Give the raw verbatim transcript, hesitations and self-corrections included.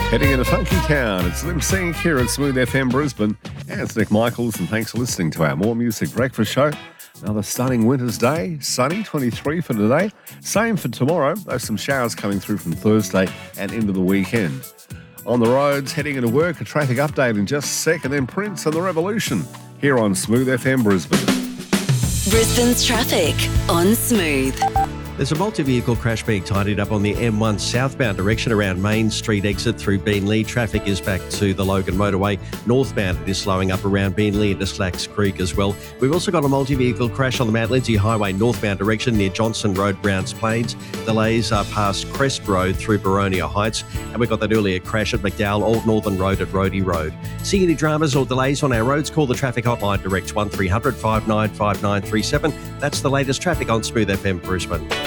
Heading into Funky Town, it's Lim Sing here at Smooth F M Brisbane. And it's Nick Michaels, and thanks for listening to our More Music Breakfast Show. Another stunning winter's day, sunny, twenty-three for today. Same for tomorrow, though some showers coming through from Thursday and into the weekend. On the roads, heading into work, a traffic update in just a second, then Prince and the Revolution here on Smooth F M Brisbane. Brisbane's traffic on Smooth. There's a multi-vehicle crash being tidied up on the M one southbound direction around Main Street exit through Beenleigh. Traffic is back to the Logan motorway. Northbound, it is slowing up around Beenleigh into Slacks Creek as well. We've also got a multi-vehicle crash on the Mount Lindsay Highway northbound direction near Johnson Road, Browns Plains. Delays are past Crest Road through Baronia Heights. And we've got that earlier crash at McDowell Old Northern Road at Roadie Road. See any dramas or delays on our roads? Call the traffic hotline direct one three hundred five nine five nine three seven. That's the latest traffic on Smooth F M Brisbane.